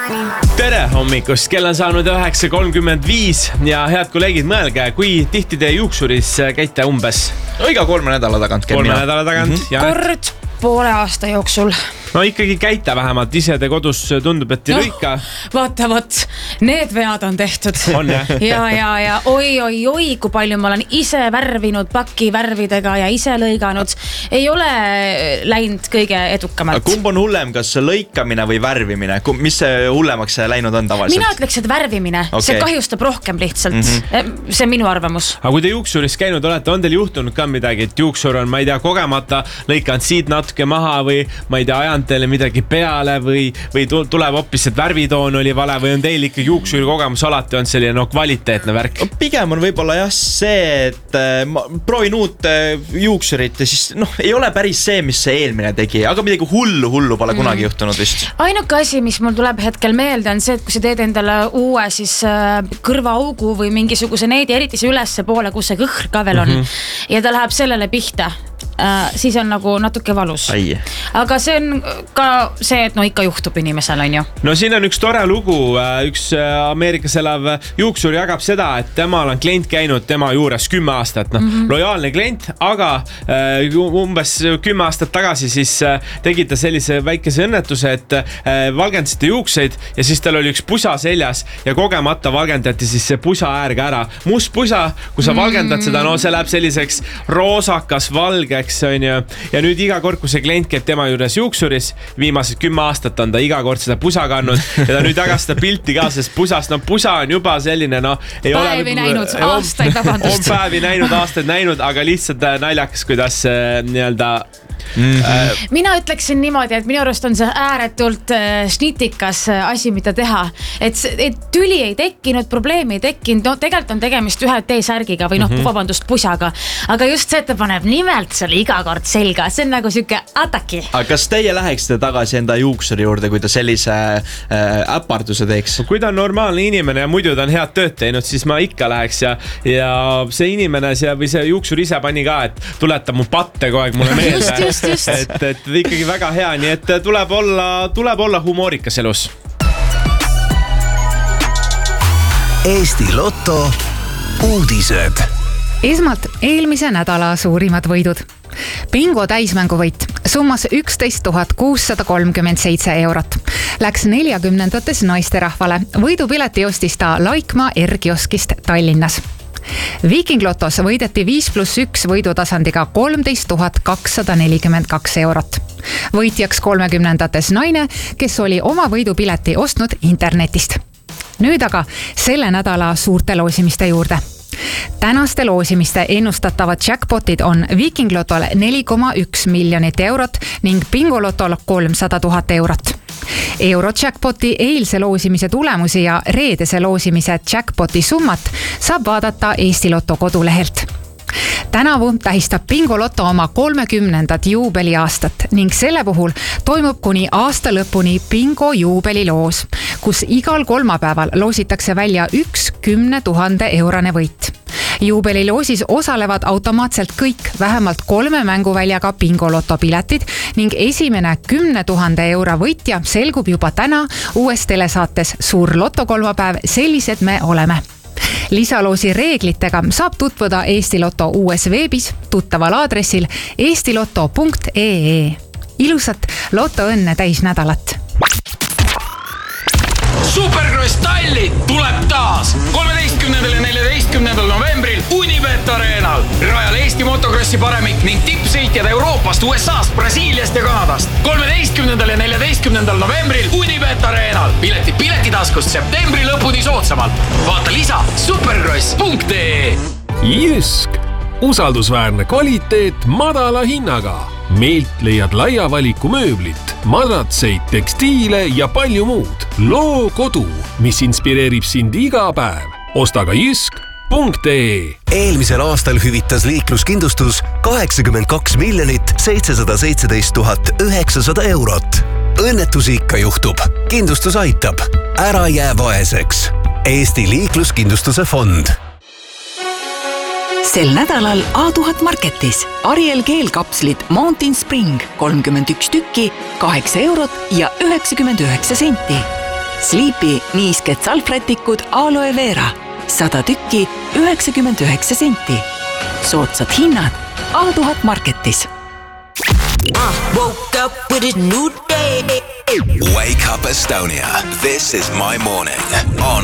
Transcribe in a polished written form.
Tere hommikust, kell on saanud 9.35 ja head kolleegid, mõelge, kui tihti te juuksuris käite umbes? Iga 3 nädala tagant. 3 nädala tagant. Kord poole aasta jooksul. No ikkagi käite vähemalt, ise te kodus tundub, et ei lõika. Vaata, need vead on tehtud. On jah? Ja oi, kui palju ma olen ise värvinud pakivärvidega ja ise lõiganud. Ei ole läinud kõige edukamalt. Kumb on hullem, kas lõikamine või värvimine? Mis see hullemaks läinud on tavaliselt? Mina ütleks, et värvimine. Okay. See kahjustab rohkem lihtsalt. See on minu arvamus. Aga kui te juuksuris käinud olete, on teil juhtunud ka midagi, et juuksur on, ma ei tea, kogemata lõikanud siit natuke maha või ma ei tea, ajanud teile midagi peale või tuleb hoopis, et värvitoon oli vale või on teil ikka juuksuri kogemus alati on selline kvaliteetne värk? Pigem on võib-olla jah see, et ma proovin uut juuksurit ja siis ei ole päris see, mis see eelmine tegi, aga midagi hullu pole kunagi juhtunud vist. Ainuke asi, mis mul tuleb hetkel meelde on see, et kui sa teed endale uue siis kõrvaaugu või mingisuguse needi, eriti see ülesse poole, kus see kõhr ka veel on ja ta läheb sellele pihta, siis on nagu natuke valus. Aga see on ka see, et ikka juhtub inimesel, on ju. No siin on üks tore lugu, üks Ameerikas elav juuksur jagab seda, et temal on klient käinud tema juures 10 aastat, lojaalne klient, aga umbes 10 aastat tagasi siis tegi ta sellise väikese õnnetuse, et valgendasite juukseid ja siis tal oli üks pusa seljas ja kogemata valgendati siis see pusa äärga ära. Must pusa, kui sa valgendad seda, see läheb selliseks roosakas, valgeks, on ju. Ja nüüd iga kord, kui see klient käib tema juures juuksuris, viimased 10 aastat on ta iga kord seda pusa kannud ja ta nüüd jagas seda pilti ka, sest pusa on juba selline, päevi näinud, aastaid, vabandust. On päevi näinud, aastaid näinud, aga lihtsalt naljakas, kuidas nii-öelda Mina ütleksin niimoodi, et minu arust on see ääretult snitikas asi, mida teha. Et tüli ei tekkinud, probleemi ei tekkinud. Tegelikult on tegemist ühe T-särgiga või vabandust, pusaga. Aga just see, et ta paneb nimelt selle iga kord selga. See on nagu siuke ataki. Aga kas teie läheksite tagasi enda juuksuri juurde, kui ta sellise äparduse teeks? Kui ta on normaalne inimene ja muidu ta on head tööd teinud, siis ma ikka läheks ja see inimene või see juuksur ise pani ka, et tuleta mu patte kogu aeg mulle meelde. Just. Et ikkagi väga hea, nii et tuleb olla humoorikas elus. Eesti Lotto uudised. Esmalt eelmise nädala suurimad võidud. Bingo täismänguvõit summas 11 637 eurot. Läks 40. naisterahvale. Võidupileti ostis ta Laikmaa R-kioskist Tallinnas. Viking Lotos võideti 5+1 võidutasandiga 13 242 eurot. Võitjaks 30. naine, kes oli oma võidupileti ostnud internetist. Nüüd aga selle nädala suurte loosimiste juurde. Tänaste loosimiste ennustatavad jackpotid on Viking Lotol 4,1 miljonit eurot ning Bingo Lotol 300 000 eurot. Eurojackpoti eilse loosimise tulemusi ja reedese loosimise jackpoti summat saab vaadata Eesti Lotto kodulehelt. Tänavu tähistab Bingo Lotto oma 30. juubeliaastat ning selle puhul toimub kuni aasta lõpuni Bingo juubeliloos, kus igal kolmapäeval loositakse välja üks 10 000 eurone võit. Juubeliloosis osalevad automaatselt kõik vähemalt 3 mänguväljaga Bingo Lotto piletid ning esimene 10 000 euro võitja selgub juba täna uues telesaates Suur Lotto kolmapäev, sellised me oleme. Lisaloosi reeglitega saab tutvuda Eesti Lotto uues veebis tuttaval aadressil estilotto.ee. Ilusat lotoõnne täis nädalat! Supercross Tallinn tuleb taas 13. ja 14. novembril Unibet Arenal. Rajal Eesti motokrossi paremik ning tippsõitjad Euroopast, USAst, Brasiiliast ja Kanadast. 13. ja 14. novembril Unibet Arenal. Piletitaskust septembri lõpuni soodsamalt. Vaata lisa supercross.ee. Jysk. Usaldusväärne kvaliteet madala hinnaga. Meilt leiad laia valiku mööblit, madratseid, tekstiile ja palju muud. Loo kodu, mis inspireerib sind iga päev. Osta ka jysk.ee. Eelmisel aastal hüvitas liikluskindlustus 82 717 900 eurot. Õnnetusi ikka juhtub. Kindlustus aitab. Ära jää vaeseks. Eesti liikluskindlustuse fond. Sel nädalal A1000 Marketis Ariel keelkapslid Mountain Spring 31 tükki, 8 eurot ja 99 senti. Sleepy niisked salvrätikud aloe vera. 100 tükki, 99 senti. Soodsad hinnad A1000 Marketis. Woke up with a new day. Wake up Estonia. This is my morning on